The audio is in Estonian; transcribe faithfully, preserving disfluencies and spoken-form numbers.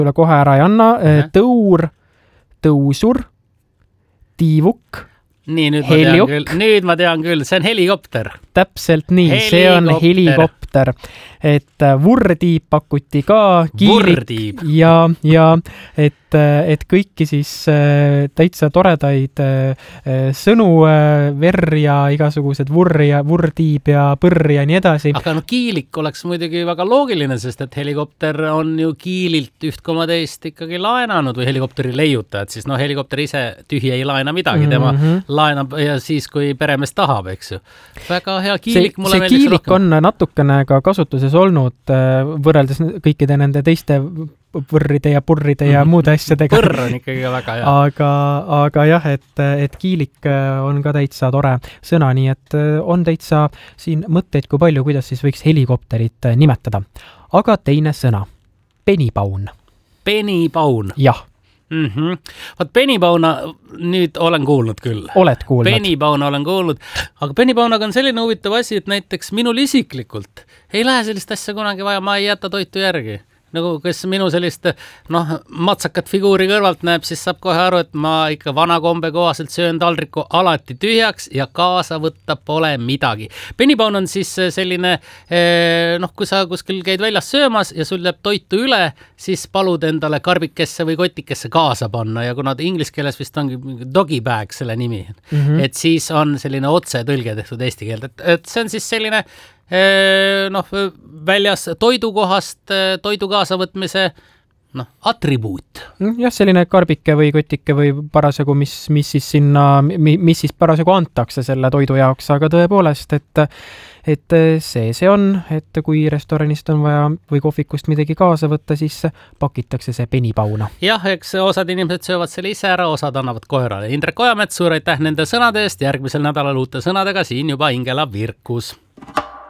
sulle kohe ära ei anna. Tõur, tõusur, tiivuk, nii, nüüd ma, tean küll, nüüd ma tean küll, see on helikopter. Täpselt nii, helikopter. See on helikopter. Et vurrtiib pakuti ka, kiilik ja, ja et, et kõiki siis täitsa toredaid sõnu, verr ja igasugused vurr ja vurrtiib ja põrr ja nii edasi. Aga no kiilik oleks muidugi väga loogiline, sest et helikopter on ju kiililt üht koma teist ikkagi laenanud või helikopteri leiutajad, siis no helikopter ise tühi ei laena midagi, tema mm-hmm. laenab ja siis, kui peremees tahab, eks ju. Väga hea kiilik, see, mulle see kiilik rohkem. On natukene ka kasutuses olnud võrreldes kõikide nende teiste võrride ja purride ja muude asjadega. Põrr on ikkagi väga hea. Aga, aga jah, et, et kiilik on ka täitsa tore sõna, nii et on täitsa siin mõtteid kui palju, kuidas siis võiks helikopterit nimetada. Aga teine sõna, penipaun. Penipaun? Jah. Mm-hmm. Vaat penipauna nüüd olen kuulnud küll. Oled kuulnud. Penipauna olen kuulnud, aga penipaunaga on selline huvitav asi, et näiteks minul isiklikult ei lähe sellist asja kunagi vaja, ma ei jäta toitu järgi. Nagu kes minu sellist noh, matsakat figuuri kõrvalt näeb, siis saab kohe aru, et ma ikka vana kombe kohaselt söön taldriku alati tühjaks ja kaasa võtta pole midagi. Penipaun on siis selline, noh, kui sa kuskil käid väljas söömas ja sul jääb toitu üle, siis palud endale karbikesse või kotikesse kaasa panna ja kuna inglise keeles vist ongi doggy bag selle nimi, mm-hmm. et siis on selline otse tõlge tehtud eesti keeld, et, et see on siis selline noh, väljas toidukohast toidu kaasavõtmise noh, atribuut. Jah, selline karbike või kotike või parasjagu, mis, mis siis sinna, mis siis parasjagu antakse selle toidu jaoks, aga tõepoolest, et et see see on, et kui restoranist on vaja või kohvikust midagi kaasa võtta, siis pakitakse see penipauna. Jah, eks osad inimesed söövad selle ise ära, osad annavad koerale. Indrek Ojamets, suur aitäh nende sõnade eest, järgmisel nädalal uute sõnadega siin juba Ingela Virkus.